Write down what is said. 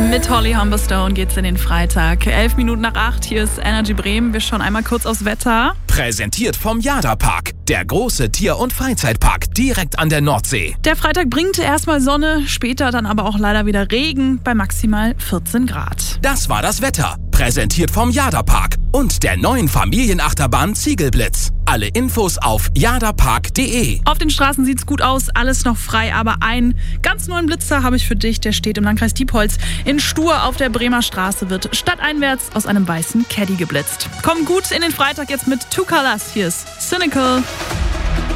Mit Holly Humberstone geht's in den Freitag. 11 Minuten nach 8, hier ist Energy Bremen. Wir schauen einmal kurz aufs Wetter. Präsentiert vom Jada-Park, der große Tier- und Freizeitpark direkt an der Nordsee. Der Freitag bringt erstmal Sonne, später dann aber auch leider wieder Regen bei maximal 14 Grad. Das war das Wetter. Präsentiert vom Jada-Park und der neuen Familienachterbahn Ziegelblitz. Alle Infos auf jadapark.de. Auf den Straßen sieht's gut aus, alles noch frei, aber einen ganz neuen Blitzer habe ich für dich. Der steht im Landkreis Diepholz. In Stur auf der Bremer Straße wird stadteinwärts aus einem weißen Caddy geblitzt. Komm gut in den Freitag jetzt mit Two Colors. Hier ist Cynical.